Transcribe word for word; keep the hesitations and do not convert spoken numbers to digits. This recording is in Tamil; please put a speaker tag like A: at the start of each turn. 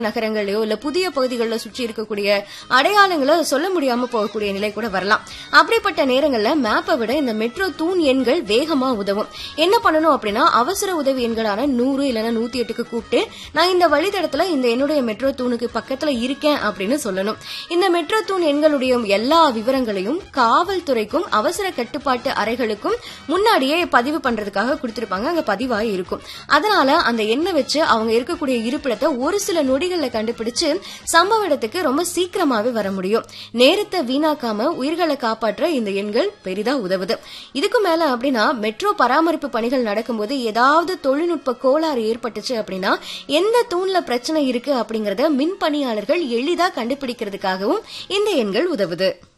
A: நகரங்களையோ இல்ல புதிய பகுதிகளில் சுற்றி இருக்கக்கூடிய அடையாளங்களை சொல்ல முடியாம போகக்கூடிய நிலை கூட வரலாம். அப்படிப்பட்ட நேரங்கள்ல மேப்பை விட இந்த மெட்ரோ தூண் எண்கள் வேகமா உதவும். என்ன பண்ணணும் அப்படின்னா, அவசர உதவி எண்களான நூறு இல்லைன்னா நூத்தி எட்டுக்கு கூப்பிட்டு நான் இந்த வழித்தடத்துல இந்த என்னுடைய மெட்ரோ தூணுக்கு பக்கத்துல இருக்கேன் அப்படின்னு சொல்லணும். இந்த மெட்ரோ தூண் எண்களுடைய எல்லா விவரங்களையும் காவல்துறைக்கும் அவசர கட்டுப்பாட்டு அறைகளுக்கும் முன்னாடியே பதிவு பண்றதுக்காக கொடுத்திருப்பாங்க. அங்க பதிவாகி இருக்கும். அதனால அந்த எண்ணை வச்சு அவங்க இருக்கக்கூடிய இருப்பிடத்தை ஒரு சில நொடி கண்டுபிடிச்சு சம்பவ இடத்துக்கு ரொம்ப சீக்கிரமாவே வர முடியும். நேரத்தை வீணாக்காம உயிர்களை காப்பாற்ற இந்த எண்கள் பெரிதா உதவுது. இதுக்கு மேல அப்படின்னா, மெட்ரோ பராமரிப்பு பணிகள் நடக்கும்போது ஏதாவது தொழில்நுட்ப கோளாறு ஏற்பட்டுச்சு அப்படின்னா எந்த தூண்ல பிரச்சனை இருக்கு அப்படிங்கறத மின் பணியாளர்கள் எளிதா கண்டுபிடிக்கிறதுக்காகவும் இந்த எண்கள் உதவுது.